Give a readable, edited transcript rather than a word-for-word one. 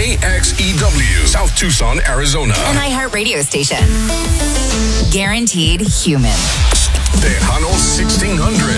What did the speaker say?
KXEW, South Tucson, Arizona. An iHeart radio station. Guaranteed human. Tejano 1600.